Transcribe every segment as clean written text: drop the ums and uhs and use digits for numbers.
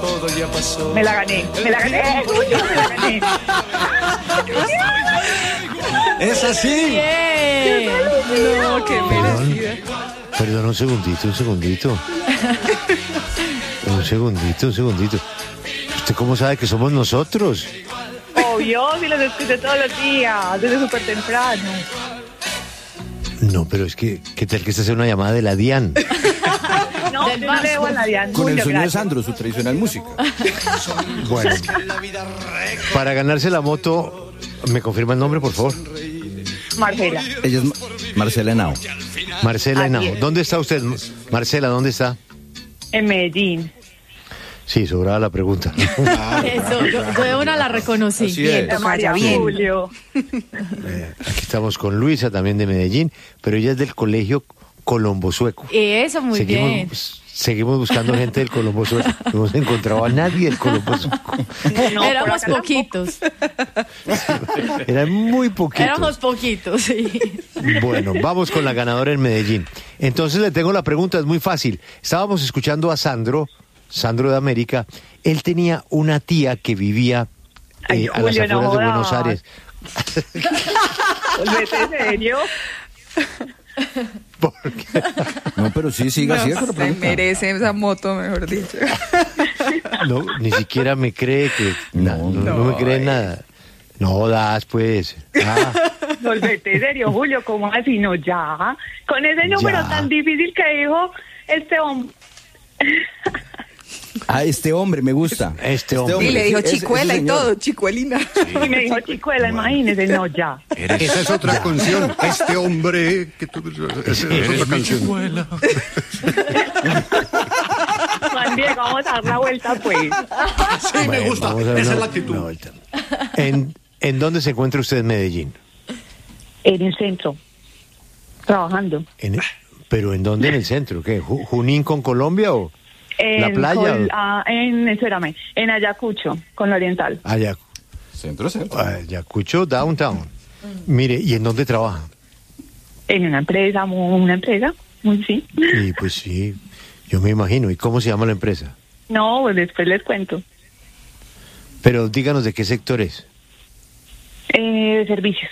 todo ya pasó. Me la gané, Julio, me la gané. ¡Es así! Bien. No, qué merecida. Perdón, un segundito. Un segundito. ¿Usted cómo sabe que somos nosotros? Obvio, si los escucho todos los días, desde súper temprano. No, pero es que, ¿qué tal que esta sea una llamada de la DIAN? No, yo no le debo a la DIAN. Con el Julio, sueño de gracias. Sandro, su tradicional música. Bueno, para ganarse la moto, ¿me confirma el nombre, por favor? Marcela, Ella es Marcela Henao. Marcela Así Henao. es. ¿Dónde está usted, Marcela? ¿Dónde está? en Medellín. Sí, sobraba la pregunta. Eso, yo de una la reconocí. Así Bien, es. tocaya, María bien. Julio. Aquí estamos con Luisa, también de Medellín, pero ella es del colegio Colombo Sueco. Eso, muy bien. Seguimos buscando gente del Colombo Sueco. No hemos encontrado a nadie del Colombo Sueco. No, Éramos por acá poquitos. Eran muy poquitos. Éramos poquitos, sí. Bueno, vamos con la ganadora en Medellín. Entonces le tengo la pregunta, es muy fácil. Estábamos escuchando a Sandro de América. Él tenía una tía que vivía Ay, a las Julio, afueras no de Buenos jodas. Aires. Volvete, ¿en serio? Porque No, pero sí, siga, siga con la Se pregunta. merece esa moto, mejor dicho. no, ni siquiera me cree que... No me cree nada. No das, pues. Volvete, ¿en serio, Julio? ¿Cómo así? No, ya. Con ese número Ya. tan difícil que dijo este hombre. Ah, este hombre me gusta. Este hombre. Y le dijo ese chicuela y señor. todo, chicuelina. Y me dijo chicuela, imagínese, no, ya. Esa es otra canción. Este hombre que tú... Esa es otra canción. Juan Diego, vamos a dar la vuelta, pues. Sí, me Bueno, gusta. vamos a dar Esa es la una actitud. vuelta. ¿En dónde se encuentra usted en Medellín? En el centro, trabajando. ¿Pero en dónde? ¿En el centro? ¿Qué? ¿Junín con Colombia o la playa? Espérame, en Ayacucho, con la Oriental. Centro. Ayacucho, downtown. Mire, ¿y en dónde trabaja? En una empresa, muy sí. Y pues sí, yo me imagino. ¿Y cómo se llama la empresa? No, pues después les cuento. Pero díganos de qué sector es. Servicios.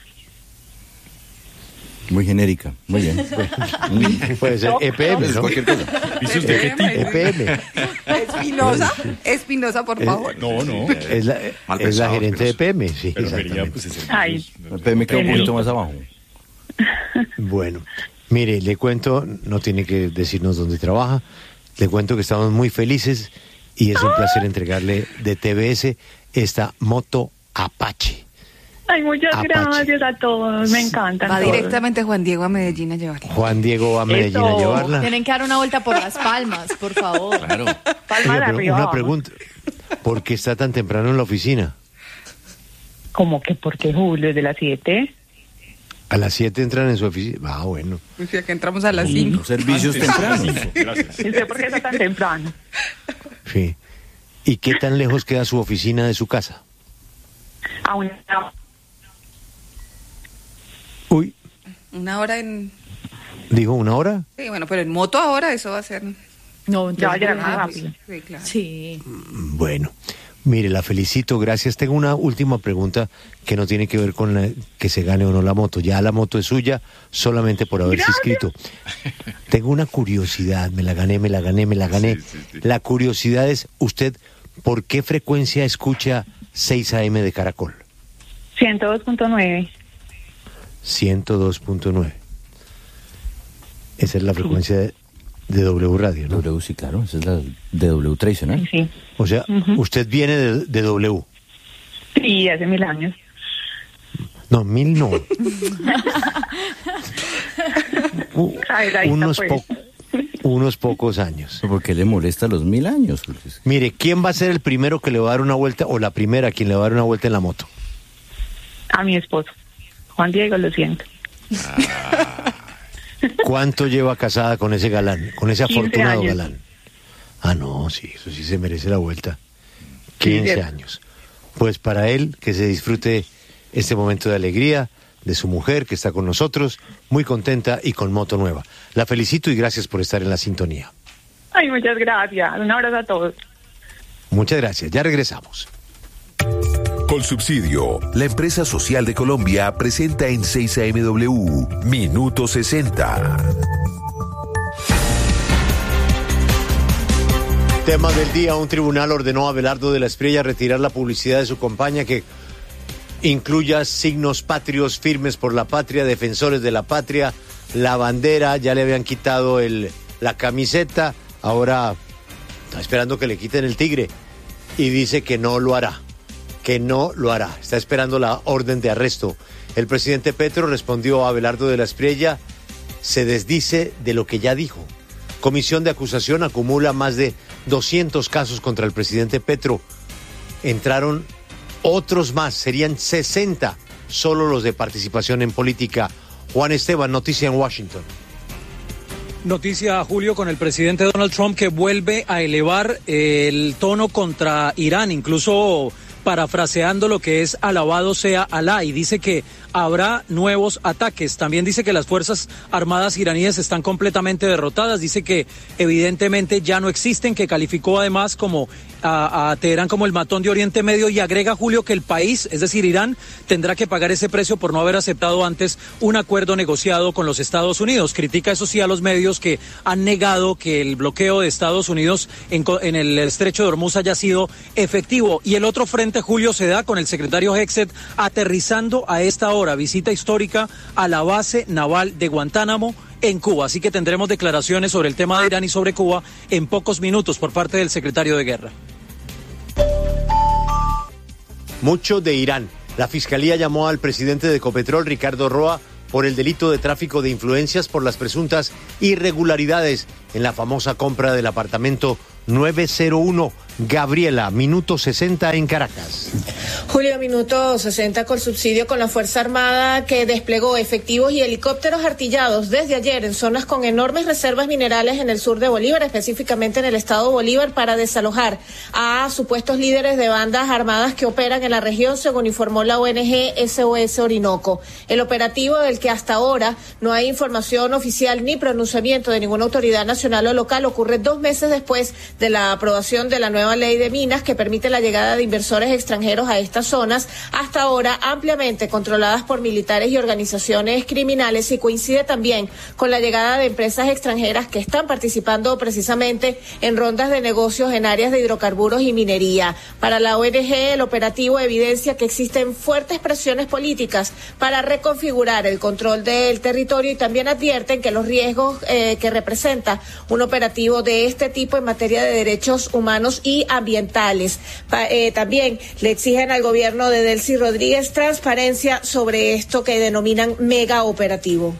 Muy genérica. Muy bien. Puede ser EPM, Es ¿no? cualquier cosa. EPM. Espinosa, por favor. No. Es la gerente de EPM, sí, exactamente. Ay, El PM queda un poquito más abajo. Bueno, mire, le cuento, no tiene que decirnos dónde trabaja, le cuento que estamos muy felices y es un placer entregarle de TBS esta moto Apache. ay, muchas Apache. gracias a todos, me encantan. Va todos. directamente Juan Diego a Medellín a llevarla. Juan Diego va a Medellín a Eso. llevarla. Tienen que dar una vuelta por Las Palmas, por favor. Claro. Palma de Oiga, pero arriba, una vamos. pregunta, ¿por qué está tan temprano en la oficina? ¿Cómo que por qué, Julio? ¿Es de las 7? A las 7 entran en su oficina. Ah, bueno. Pues ya que entramos a las 5. Servicios tempranos. ¿Y sé por qué está tan temprano? Sí. ¿Y qué tan lejos queda su oficina de su casa? A una... Uy, Una hora en... ¿dijo 1 hora? Sí, bueno, pero en moto ahora eso va a ser... No, Ya va a entonces, llegar más rápido. Sí, claro. Sí. Bueno, mire, la felicito, gracias. Tengo una última pregunta que no tiene que ver con que se gane o no la moto. Ya la moto es suya solamente por haberse inscrito. Tengo una curiosidad, me la gané. La curiosidad es, ¿usted por qué frecuencia escucha 6 AM de Caracol? 102.9. 102.9. Esa es la frecuencia de W Radio, ¿no? W, sí, claro. Esa es la de W tradicional. Sí. O sea, usted viene de W. Sí, hace 1000 años. No, 1000 no. Ay, ahí está, unos, pues. unos pocos años. ¿Por qué le molesta los 1000 años? Mire, ¿quién va a ser el primero que le va a dar una vuelta, o la primera quien le va a dar una vuelta en la moto? A mi esposo. Juan Diego, lo siento. ¿Cuánto lleva casada con ese galán, con ese 15 afortunado años. galán? Ah, no, sí, eso sí se merece la vuelta. 15 años. Pues para él, que se disfrute este momento de alegría de su mujer que está con nosotros, muy contenta y con moto nueva. La felicito y gracias por estar en la sintonía. Ay, muchas gracias. Un abrazo a todos. Muchas gracias, ya regresamos. Colsubsidio, la empresa social de Colombia, presenta en 6AMW Minuto 60. Tema del día: un tribunal ordenó a Abelardo de la Espriella retirar la publicidad de su campaña que incluya signos patrios, firmes por la patria, defensores de la patria, la bandera. Ya le habían quitado la camiseta, ahora está esperando que le quiten el tigre y dice que no lo hará. Está esperando la orden de arresto. El presidente Petro respondió a Abelardo de la Espriella: se desdice de lo que ya dijo. Comisión de acusación acumula más de 200 casos contra el presidente Petro. Entraron otros más, serían 60 solo los de participación en política. Juan Esteban, noticia en Washington. Noticia, Julio, con el presidente Donald Trump, que vuelve a elevar el tono contra Irán, incluso parafraseando lo que es alabado sea Alá, y dice que habrá nuevos ataques. También dice que las Fuerzas Armadas iraníes están completamente derrotadas. Dice que evidentemente ya no existen, que calificó además como a Teherán como el matón de Oriente Medio, y agrega, Julio, que el país, es decir, Irán, tendrá que pagar ese precio por no haber aceptado antes un acuerdo negociado con los Estados Unidos. Critica, eso sí, a los medios que han negado que el bloqueo de Estados Unidos en el estrecho de Hormuz haya sido efectivo. Y el otro frente, Julio, se da con el secretario Hexet aterrizando a esta hora, visita histórica a la base naval de Guantánamo en Cuba. Así que tendremos declaraciones sobre el tema de Irán y sobre Cuba en pocos minutos por parte del secretario de Guerra. Mucho de Irán. La Fiscalía llamó al presidente de Ecopetrol, Ricardo Roa, por el delito de tráfico de influencias por las presuntas irregularidades en la famosa compra del apartamento 901. Gabriela, minuto 60 en Caracas. Julio, minuto 60 Colsubsidio, con la Fuerza Armada que desplegó efectivos y helicópteros artillados desde ayer en zonas con enormes reservas minerales en el sur de Bolívar, específicamente en el estado Bolívar, para desalojar a supuestos líderes de bandas armadas que operan en la región, según informó la ONG SOS Orinoco. El operativo, del que hasta ahora no hay información oficial ni pronunciamiento de ninguna autoridad nacional o local, ocurre 2 meses después de la aprobación de la nueva ley de minas que permite la llegada de inversores extranjeros a estas zonas, hasta ahora ampliamente controladas por militares y organizaciones criminales, y coincide también con la llegada de empresas extranjeras que están participando precisamente en rondas de negocios en áreas de hidrocarburos y minería. Para la ONG, el operativo evidencia que existen fuertes presiones políticas para reconfigurar el control del territorio, y también advierten que los riesgos que representa un operativo de este tipo en materia de derechos humanos y ambientales. También le exigen al gobierno de Delcy Rodríguez transparencia sobre esto que denominan mega operativo.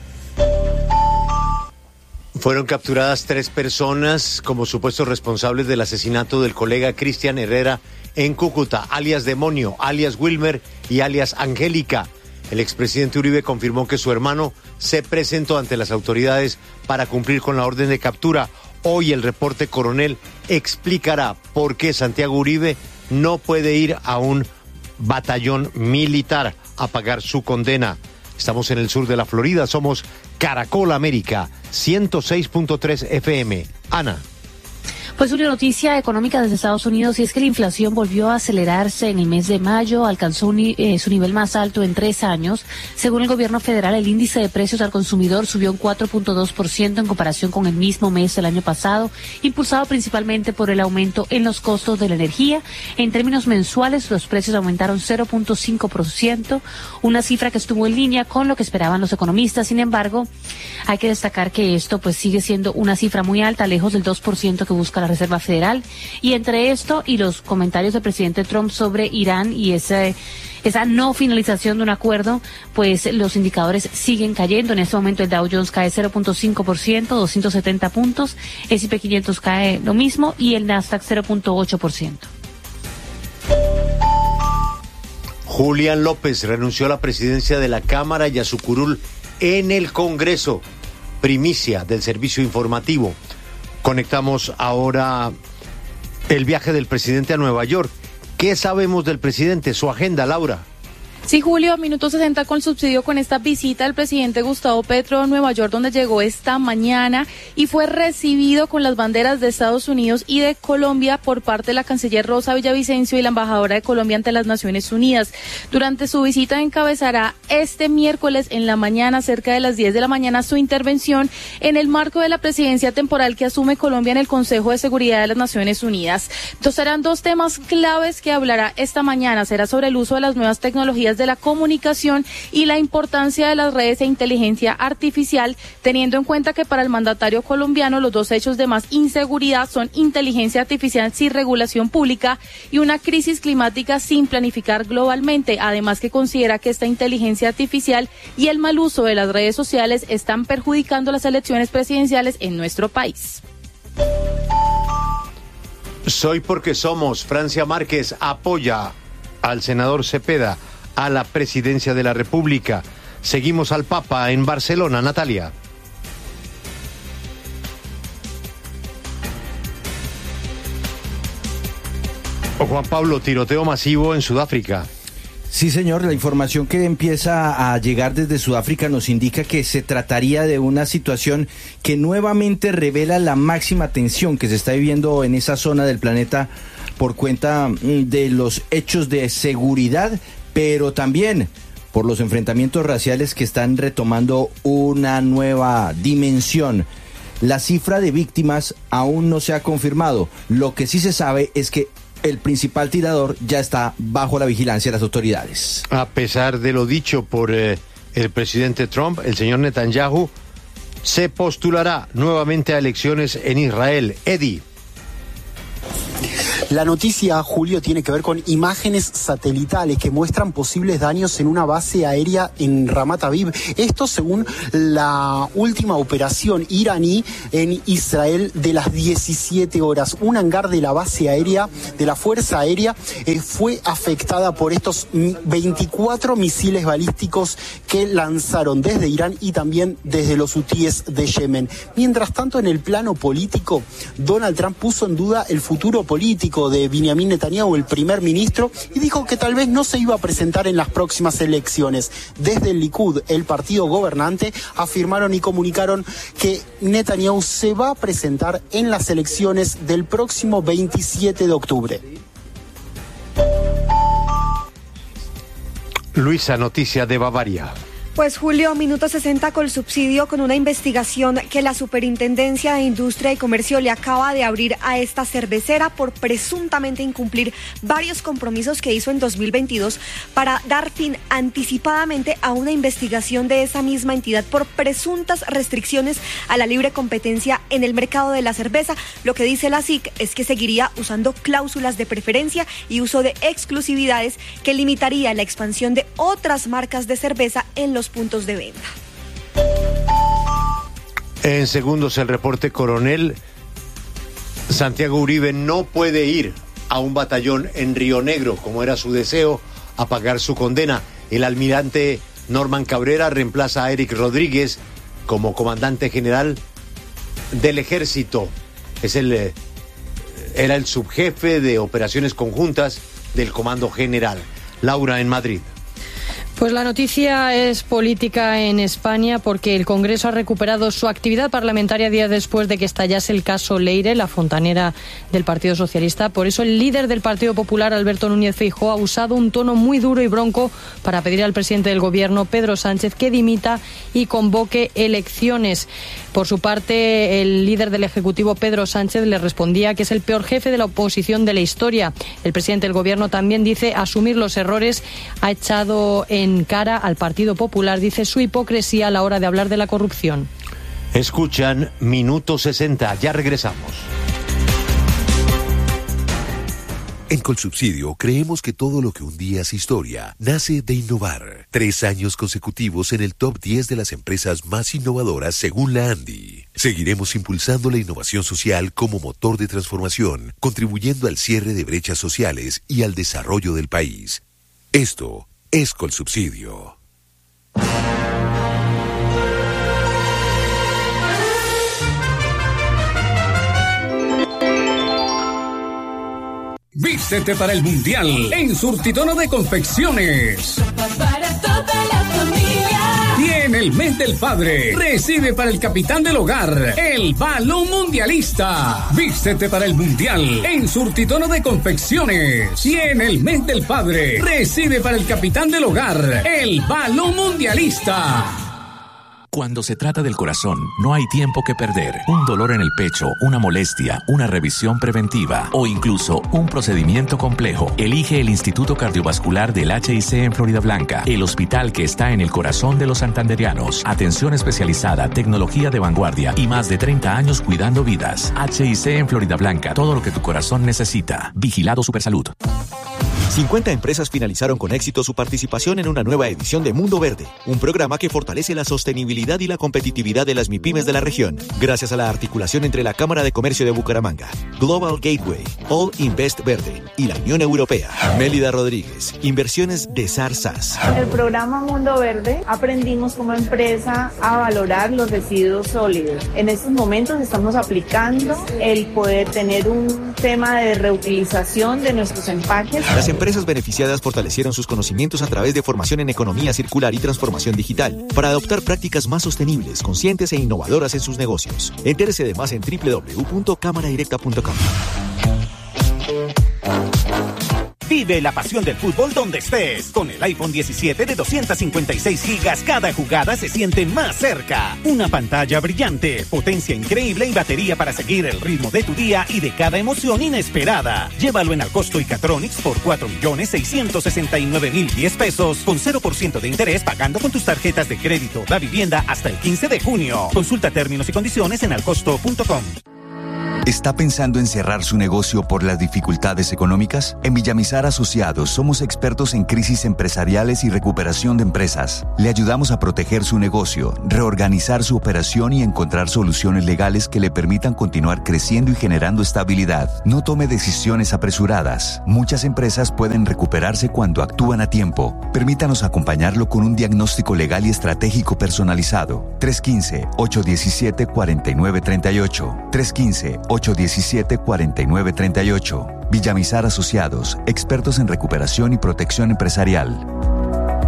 Fueron capturadas 3 personas como supuestos responsables del asesinato del colega Cristian Herrera en Cúcuta, alias Demonio, alias Wilmer y alias Angélica. El expresidente Uribe confirmó que su hermano se presentó ante las autoridades para cumplir con la orden de captura. Hoy el reporte coronel explicará por qué Santiago Uribe no puede ir a un batallón militar a pagar su condena. Estamos en el sur de la Florida, somos Caracol América, 106.3 FM. Ana. Pues una noticia económica desde Estados Unidos, y es que la inflación volvió a acelerarse en el mes de mayo, alcanzó su nivel más alto en 3 años. Según el gobierno federal, el índice de precios al consumidor subió un 4.2% en comparación con el mismo mes del año pasado, impulsado principalmente por el aumento en los costos de la energía. En términos mensuales, los precios aumentaron 0.5%, una cifra que estuvo en línea con lo que esperaban los economistas. Sin embargo, hay que destacar que esto pues sigue siendo una cifra muy alta, lejos del 2% que busca la Reserva Federal. Y entre esto y los comentarios del presidente Trump sobre Irán y esa no finalización de un acuerdo, pues los indicadores siguen cayendo. En este momento el Dow Jones cae 0.5%, 270 puntos, S&P 500 cae lo mismo y el Nasdaq 0.8%. Julián López renunció a la presidencia de la Cámara y a su curul en el Congreso. Primicia del servicio informativo. Conectamos ahora el viaje del presidente a Nueva York. ¿Qué sabemos del presidente? Su agenda, Laura. Sí, Julio, minuto 60 con subsidio con esta visita del presidente Gustavo Petro a Nueva York, donde llegó esta mañana y fue recibido con las banderas de Estados Unidos y de Colombia por parte de la canciller Rosa Villavicencio y la embajadora de Colombia ante las Naciones Unidas. Durante su visita encabezará este miércoles en la mañana, cerca de las 10 de la mañana, su intervención en el marco de la presidencia temporal que asume Colombia en el Consejo de Seguridad de las Naciones Unidas. Entonces serán dos temas claves que hablará esta mañana. Será sobre el uso de las nuevas tecnologías de la comunicación y la importancia de las redes e inteligencia artificial, teniendo en cuenta que para el mandatario colombiano los dos hechos de más inseguridad son inteligencia artificial sin regulación pública y una crisis climática sin planificar globalmente. Además, que considera que esta inteligencia artificial y el mal uso de las redes sociales están perjudicando las elecciones presidenciales en nuestro país. Soy porque somos. Francia Márquez apoya al senador Cepeda a la presidencia de la República. Seguimos al Papa en Barcelona, Natalia. Juan Pablo, tiroteo masivo en Sudáfrica. Sí, señor, la información que empieza a llegar desde Sudáfrica nos indica que se trataría de una situación que nuevamente revela la máxima tensión que se está viviendo en esa zona del planeta por cuenta de los hechos de seguridad, pero también por los enfrentamientos raciales que están retomando una nueva dimensión. La cifra de víctimas aún no se ha confirmado. Lo que sí se sabe es que el principal tirador ya está bajo la vigilancia de las autoridades. A pesar de lo dicho por el presidente Trump, el señor Netanyahu se postulará nuevamente a elecciones en Israel. Eddie. La noticia, Julio, tiene que ver con imágenes satelitales que muestran posibles daños en una base aérea en Ramat Aviv. Esto según la última operación iraní en Israel de las 17 horas. Un hangar de la base aérea, de la Fuerza Aérea, fue afectada por estos 24 misiles balísticos que lanzaron desde Irán y también desde los hutíes de Yemen. Mientras tanto, en el plano político, Donald Trump puso en duda el futuro político de Benjamin Netanyahu, el primer ministro, y dijo que tal vez no se iba a presentar en las próximas elecciones. Desde el Likud, el partido gobernante, afirmaron y comunicaron que Netanyahu se va a presentar en las elecciones del próximo 27 de octubre. Luisa, noticia de Bavaria. Pues Julio, minuto 60 con subsidio con una investigación que la Superintendencia de Industria y Comercio le acaba de abrir a esta cervecera por presuntamente incumplir varios compromisos que hizo en 2022 para dar fin anticipadamente a una investigación de esa misma entidad por presuntas restricciones a la libre competencia en el mercado de la cerveza. Lo que dice la SIC es que seguiría usando cláusulas de preferencia y uso de exclusividades que limitaría la expansión de otras marcas de cerveza en los puntos de venta. En segundos el reporte, coronel. Santiago Uribe no puede ir a un batallón en Río Negro, como era su deseo, a pagar su condena. El almirante Norman Cabrera reemplaza a Eric Rodríguez como comandante general del ejército. Era el subjefe de operaciones conjuntas del Comando General. Laura, en Madrid. Pues la noticia es política en España porque el Congreso ha recuperado su actividad parlamentaria días después de que estallase el caso Leire, la fontanera del Partido Socialista. Por eso el líder del Partido Popular, Alberto Núñez Feijóo, ha usado un tono muy duro y bronco para pedir al presidente del Gobierno, Pedro Sánchez, que dimita y convoque elecciones. Por su parte, el líder del Ejecutivo, Pedro Sánchez, le respondía que es el peor jefe de la oposición de la historia. El presidente del Gobierno también dice asumir los errores, ha echado en cara al Partido Popular, dice, su hipocresía a la hora de hablar de la corrupción. Escuchan Minuto 60, ya regresamos. En Colsubsidio creemos que todo lo que un día es historia nace de innovar. 3 años consecutivos en el top 10 de las empresas más innovadoras según la ANDI. Seguiremos impulsando la innovación social como motor de transformación, contribuyendo al cierre de brechas sociales y al desarrollo del país. Esto es Colsubsidio. Vístete para el Mundial en Surtitono de Confecciones. Para toda la familia. Y en el mes del padre, recibe para el capitán del hogar el balón mundialista. Vístete para el Mundial en Surtitono de Confecciones. Y en el mes del padre, recibe para el capitán del hogar el balón mundialista. Cuando se trata del corazón, no hay tiempo que perder. Un dolor en el pecho, una molestia, una revisión preventiva o incluso un procedimiento complejo. Elige el Instituto Cardiovascular del HIC en Florida Blanca, el hospital que está en el corazón de los santanderianos. Atención especializada, tecnología de vanguardia y más de 30 años cuidando vidas. HIC en Florida Blanca, todo lo que tu corazón necesita. Vigilado Supersalud. 50 empresas finalizaron con éxito su participación en una nueva edición de Mundo Verde, un programa que fortalece la sostenibilidad y la competitividad de las MIPYMES de la región, gracias a la articulación entre la Cámara de Comercio de Bucaramanga, Global Gateway, All Invest Verde y la Unión Europea. Mélida Rodríguez, Inversiones de SARSAS. En el programa Mundo Verde aprendimos como empresa a valorar los residuos sólidos. En estos momentos estamos aplicando el poder tener un tema de reutilización de nuestros empaques. Las empresas beneficiadas fortalecieron sus conocimientos a través de formación en economía circular y transformación digital para adoptar prácticas más sostenibles, conscientes e innovadoras en sus negocios. Entérese de más en www.cámaradirecta.com. Vive la pasión del fútbol donde estés. Con el iPhone 17 de 256 gigas, cada jugada se siente más cerca. Una pantalla brillante, potencia increíble y batería para seguir el ritmo de tu día y de cada emoción inesperada. Llévalo en Alcosto y Catronics por 4.669.010 pesos, con 0% de interés, pagando con tus tarjetas de crédito Da Vivienda hasta el 15 de junio. Consulta términos y condiciones en alcosto.com. ¿Está pensando en cerrar su negocio por las dificultades económicas? En Villamizar Asociados somos expertos en crisis empresariales y recuperación de empresas. Le ayudamos a proteger su negocio, reorganizar su operación y encontrar soluciones legales que le permitan continuar creciendo y generando estabilidad. No tome decisiones apresuradas. Muchas empresas pueden recuperarse cuando actúan a tiempo. Permítanos acompañarlo con un diagnóstico legal y estratégico personalizado. 315-817-4938. 315-817-4938. Villamizar Asociados, expertos en recuperación y protección empresarial.